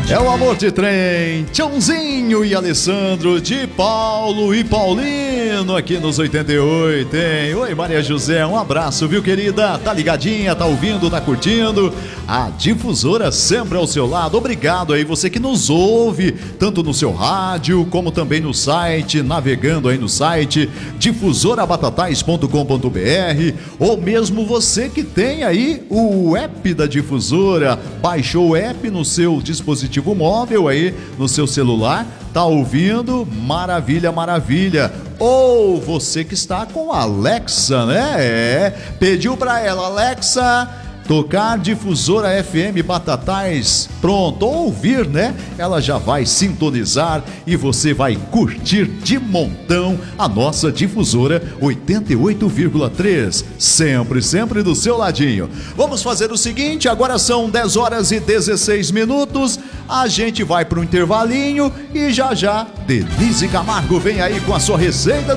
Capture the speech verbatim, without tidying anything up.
É o Amor de Trem, Tchãozinho e Alessandro, de Paulo e Paulino, aqui nos oitenta e oito, hein? Oi, Maria José, um abraço, viu, querida? Tá ligadinha, tá ouvindo, tá curtindo? A Difusora sempre ao seu lado. Obrigado aí, você que nos ouve, tanto no seu rádio, como também no site, navegando aí no site difusora batatais ponto com ponto br, ou mesmo você que tem aí o app da Difusora, baixou o app no seu dispositivo móvel aí, no seu celular, tá ouvindo? Maravilha, maravilha. Ou você que está com a Alexa, né? É, pediu pra ela, Alexa, tocar Difusora F M Batatais, pronto, ouvir, né? Ela já vai sintonizar e você vai curtir de montão a nossa Difusora oitenta e oito vírgula três, sempre, sempre do seu ladinho. Vamos fazer o seguinte, agora são dez horas e dezesseis minutos, a gente vai para o intervalinho e já já Denise Camargo vem aí com a sua receita